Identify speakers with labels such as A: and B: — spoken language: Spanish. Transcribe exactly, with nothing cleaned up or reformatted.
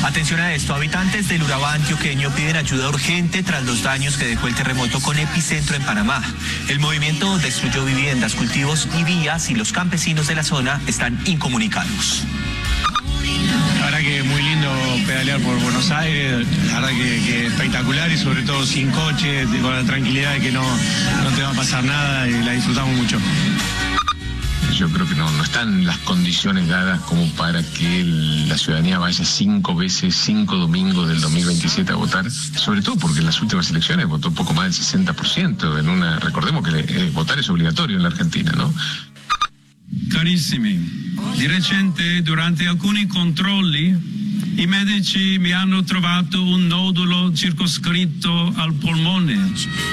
A: Atención a esto, habitantes del Urabá antioqueño piden ayuda urgente tras los daños que dejó el terremoto con epicentro en Panamá. El movimiento destruyó viviendas, cultivos y vías y los campesinos de la zona están incomunicados.
B: La verdad que es muy lindo pedalear por Buenos Aires, la verdad que, que espectacular y sobre todo sin coche, con la tranquilidad de que no, no te va a pasar nada y la disfrutamos mucho.
C: Yo creo que no, no están las condiciones dadas como para que el, la ciudadanía vaya cinco veces, cinco domingos del dos mil veintisiete a votar, sobre todo porque en las últimas elecciones votó poco más del sessanta per cento, en una, recordemos que eh, votar es obligatorio en la Argentina, ¿no?
D: Carissimi, di recente durante alcuni controlli i medici mi hanno trovato un nodulo circoscritto al polmone.